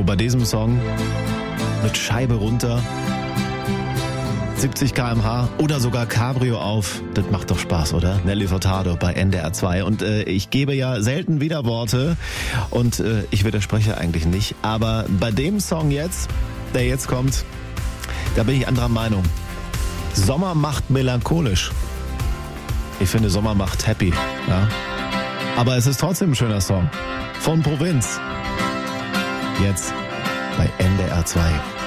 bei diesem Song mit Scheibe runter, 70 km/h oder sogar Cabrio auf. Das macht doch Spaß, oder? Nelly Furtado bei NDR 2. Und ich gebe ja selten Widerworte und ich widerspreche eigentlich nicht. Aber bei dem Song jetzt, der jetzt kommt, da bin ich anderer Meinung. Sommer macht melancholisch. Ich finde, Sommer macht happy. Ja? Aber es ist trotzdem ein schöner Song. Von Provinz. Jetzt bei NDR 2.